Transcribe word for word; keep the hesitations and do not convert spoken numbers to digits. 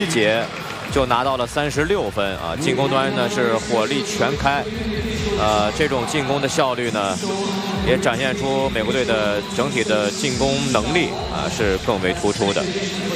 一节就拿到了三十六分啊，进攻端呢是火力全开，呃，这种进攻的效率呢，也展现出美国队的整体的进攻能力啊是更为突出的。